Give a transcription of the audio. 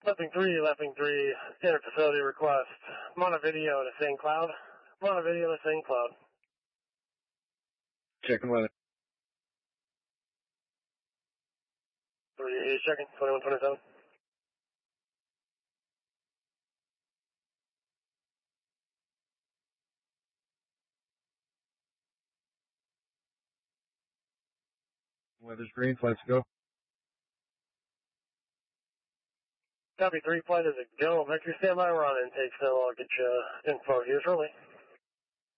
Lapping 3, standard facility request. Montevideo to St. Cloud. Montevideo to St. Cloud. Checking weather. 3, he's checking, 2127. Weather's green, flights go. Copy 3, flight is a go. Vector standby, we're on intake, so I'll get you info here shortly.